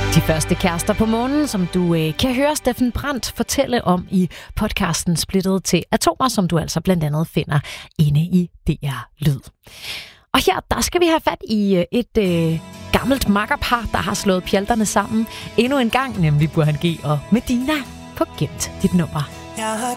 De første kærester på månen, som du kan høre Steffen Brandt fortælle om i podcasten Splittet til Atomer, som du altså blandt andet finder inde i DR Lyd. Og her, der skal vi have fat i et gammelt makkerpar, der har slået pjalterne sammen endnu en gang, nemlig Burhan G og Medina på Gemt dit nummer. Jeg har